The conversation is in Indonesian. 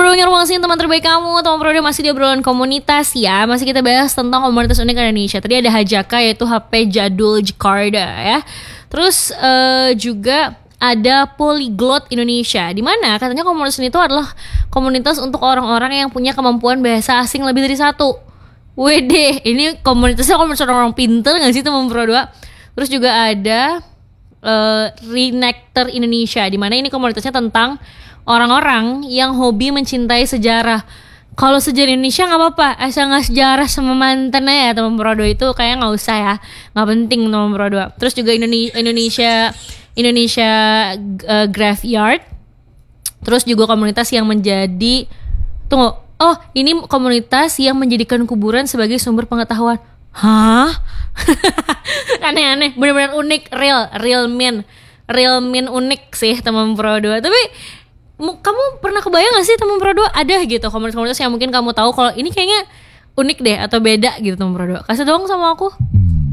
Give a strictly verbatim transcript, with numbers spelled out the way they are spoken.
Pro Ruang Sini, teman terbaik kamu. Teman Pro masih di obrolan komunitas ya. Masih kita bahas tentang komunitas unik Indonesia. Tadi ada Hajaka, yaitu H P jadul Jakarta ya. Terus uh, juga ada Polyglot Indonesia, di mana katanya komunitas ini itu adalah komunitas untuk orang-orang yang punya kemampuan bahasa asing lebih dari satu. Wede, ini komunitasnya komunitas orang-orang pinter nggak sih teman Pro dua? Terus juga ada uh, Reenactor Indonesia, di mana ini komunitasnya tentang orang-orang yang hobi mencintai sejarah. Kalau sejarah Indonesia nggak apa-apa, asal nggak sejarah sama mantannya ya teman Pro dua, itu kayaknya nggak usah ya, nggak penting teman Pro dua. Terus juga Indonesia Indonesia, Indonesia uh, Graveyard. Terus juga komunitas yang menjadi tunggu, oh ini komunitas yang menjadikan kuburan sebagai sumber pengetahuan. Hah? Aneh-aneh, benar-benar unik, real, real men, real men unik sih teman Pro dua. Tapi kamu pernah kebayang gak sih teman Pro dua ada gitu komunitas-komunitas yang mungkin kamu tahu kalau ini kayaknya unik deh atau beda gitu teman Pro dua? Kasih dong sama aku.